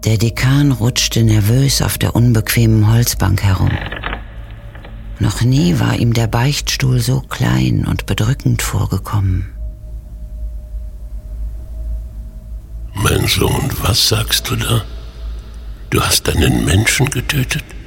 Der Dekan rutschte nervös auf der unbequemen Holzbank herum. Noch nie war ihm der Beichtstuhl so klein und bedrückend vorgekommen. Mein Sohn, was sagst du da? Du hast einen Menschen getötet?